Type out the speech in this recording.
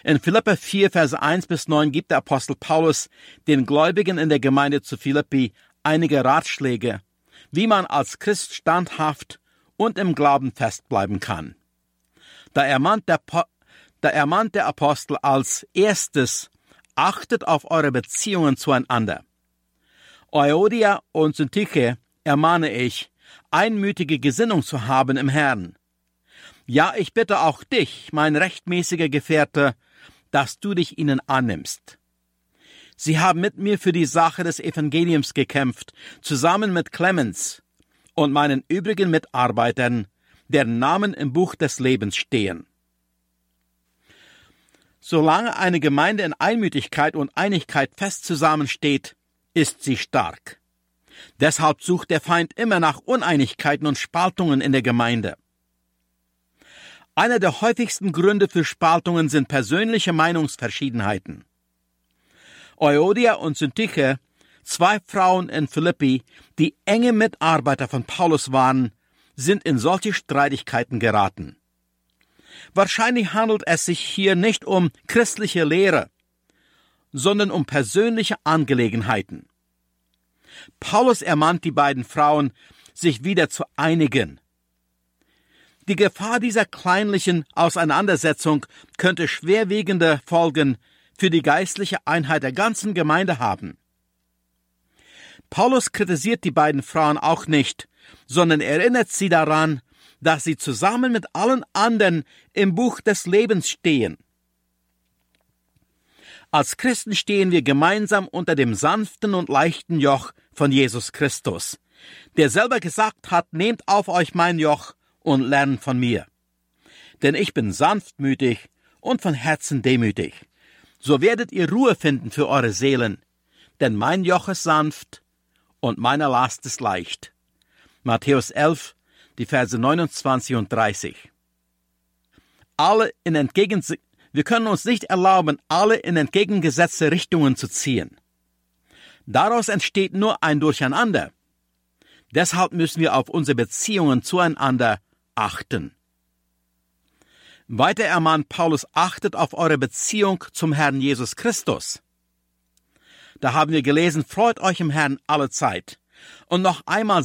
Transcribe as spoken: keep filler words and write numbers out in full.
In Philipper vier, Verse eins bis neun gibt der Apostel Paulus den Gläubigen in der Gemeinde zu Philippi einige Ratschläge, wie man als Christ standhaft und im Glauben festbleiben kann. Da ermahnt der, da ermahnt der Apostel als erstes: Achtet auf eure Beziehungen zueinander. Euodia und Syntyche ermahne ich, einmütige Gesinnung zu haben im Herrn. Ja, ich bitte auch dich, mein rechtmäßiger Gefährte, dass du dich ihnen annimmst. Sie haben mit mir für die Sache des Evangeliums gekämpft, zusammen mit Clemens und meinen übrigen Mitarbeitern, deren Namen im Buch des Lebens stehen. Solange eine Gemeinde in Einmütigkeit und Einigkeit fest zusammensteht, ist sie stark. Deshalb sucht der Feind immer nach Uneinigkeiten und Spaltungen in der Gemeinde. Einer der häufigsten Gründe für Spaltungen sind persönliche Meinungsverschiedenheiten. Euodia und Syntyche, zwei Frauen in Philippi, die enge Mitarbeiter von Paulus waren, sind in solche Streitigkeiten geraten. Wahrscheinlich handelt es sich hier nicht um christliche Lehre, sondern um persönliche Angelegenheiten. Paulus ermahnt die beiden Frauen, sich wieder zu einigen. Die Gefahr dieser kleinlichen Auseinandersetzung könnte schwerwiegende Folgen für die geistliche Einheit der ganzen Gemeinde haben. Paulus kritisiert die beiden Frauen auch nicht, sondern erinnert sie daran, dass sie zusammen mit allen anderen im Buch des Lebens stehen. Als Christen stehen wir gemeinsam unter dem sanften und leichten Joch von Jesus Christus, der selber gesagt hat: Nehmt auf euch mein Joch und lernt von mir. Denn ich bin sanftmütig und von Herzen demütig. So werdet ihr Ruhe finden für eure Seelen, denn mein Joch ist sanft und meine Last ist leicht. Matthäus elf, die Verse neunundzwanzig und dreißig. Alle in entgegen, wir können uns nicht erlauben, alle in entgegengesetzte Richtungen zu ziehen. Daraus entsteht nur ein Durcheinander. Deshalb müssen wir auf unsere Beziehungen zueinander achten. Weiter ermahnt Paulus: Achtet auf eure Beziehung zum Herrn Jesus Christus. Da haben wir gelesen: Freut euch im Herrn alle Zeit. Und noch einmal